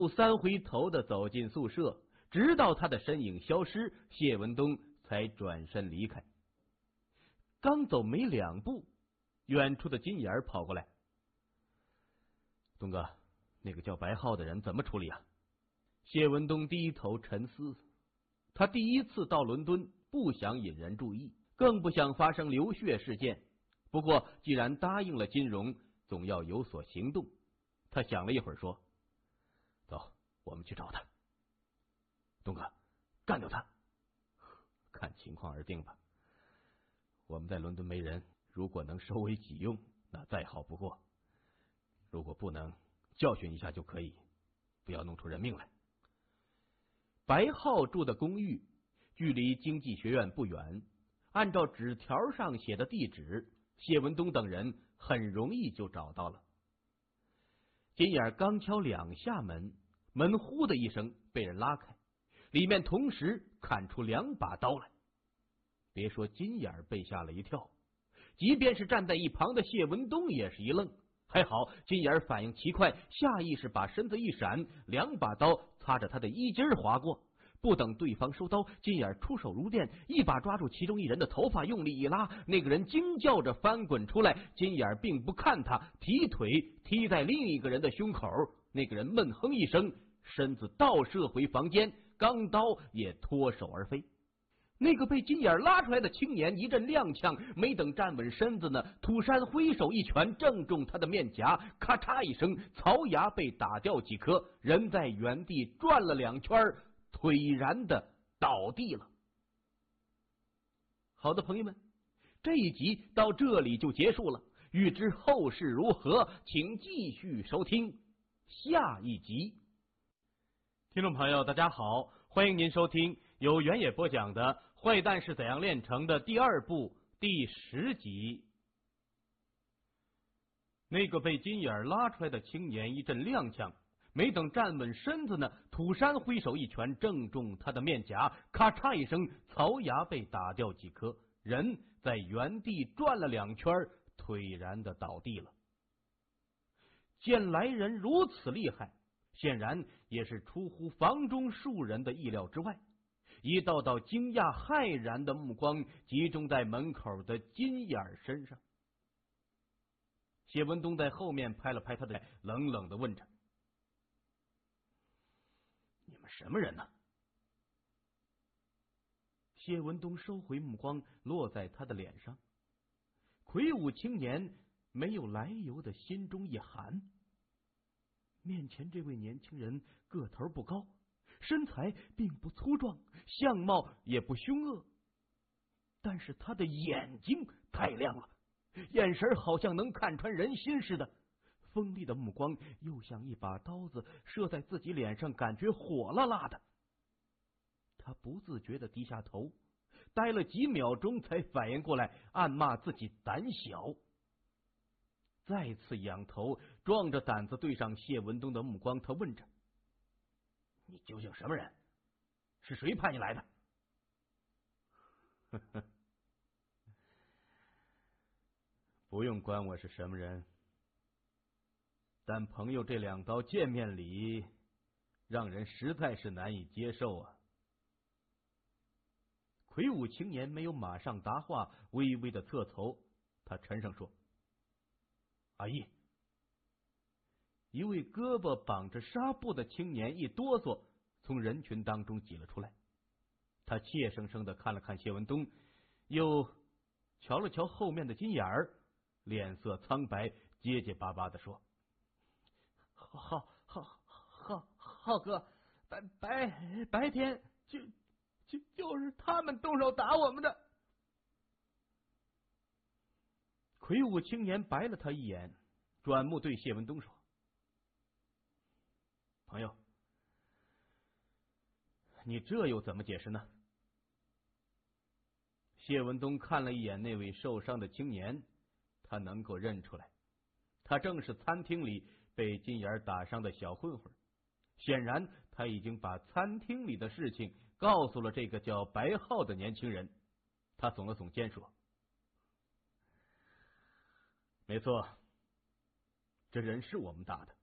三回头的走进宿舍，直到他的身影消失，谢文东才转身离开。刚走没2步，远处的金眼跑过来：“东哥，那个叫白浩的人怎么处理啊？”谢文东低头沉思，他第一次到伦敦，不想引人注意，更不想发生流血事件。不过既然答应了金荣，总要有所行动。他想了一会儿说：“走，我们去找他。”东哥，干掉他？看情况而定吧。我们在伦敦没人，如果能收为己用，那再好不过；如果不能，教训一下就可以，不要弄出人命来。白浩住的公寓距离经济学院不远，按照纸条上写的地址，谢文东等人很容易就找到了。金眼刚敲2下门，门呼的一声被人拉开，里面同时砍出2把刀来。别说金眼被吓了一跳，即便是站在一旁的谢文东也是一愣。还好金眼反应奇快，下意识把身子一闪，2把刀擦着他的衣襟划过。不等对方收刀，金眼出手如电，一把抓住其中一人的头发，用力一拉，那个人惊叫着翻滚出来。金眼并不看他，提腿踢在另一个人的胸口，那个人闷哼一声，身子倒射回房间，钢刀也脱手而飞。那个被金眼拉出来的青年一阵踉跄，没等站稳身子呢，土山挥手一拳正中他的面颊，咔嚓一声，槽牙被打掉几颗，人在原地转了2圈，颓然的倒地了。好的朋友们，这一集到这里就结束了，欲知后事如何，请继续收听下一集。听众朋友大家好，欢迎您收听由原野播讲的《坏蛋是怎样炼成的》第2部第10集。那个被金眼拉出来的青年一阵踉跄，没等站稳身子呢，土山挥手一拳正中他的面颊，咔嚓一声，槽牙被打掉几颗，人在原地转了2圈，颓然的倒地了。见来人如此厉害，显然也是出乎房中数人的意料之外。一道道惊讶骇然的目光集中在门口的金眼身上。谢文东在后面拍了拍他的脸，冷冷的问着：“你们什么人呢？”谢文东收回目光，落在他的脸上。魁梧青年没有来由的心中一寒。面前这位年轻人个头不高，身材并不粗壮，相貌也不凶恶，但是他的眼睛太亮了，眼神好像能看穿人心似的，锋利的目光又像一把刀子射在自己脸上，感觉火辣辣的。他不自觉的低下头，待了几秒钟才反应过来，暗骂自己胆小。再次仰头，壮着胆子对上谢文东的目光，他问着：“你究竟什么人？是谁派你来的？”呵呵，不用管我是什么人，但朋友这2刀见面礼，让人实在是难以接受啊。魁梧青年没有马上答话，微微的侧头，他沉声说：“阿姨。”一位胳膊绑着纱布的青年一哆嗦，从人群当中挤了出来。他怯生生的看了看谢文东，又瞧了瞧后面的金眼儿，脸色苍白，结结巴巴的说：“浩哥，白天就是他们动手打我们的。”魁梧青年白了他一眼，转目对谢文东说：“朋友，你这又怎么解释呢？”谢文东看了一眼那位受伤的青年，他能够认出来，他正是餐厅里被金眼打伤的小混混。显然他已经把餐厅里的事情告诉了这个叫白浩的年轻人。他耸了耸肩说：“没错，这人是我们打的，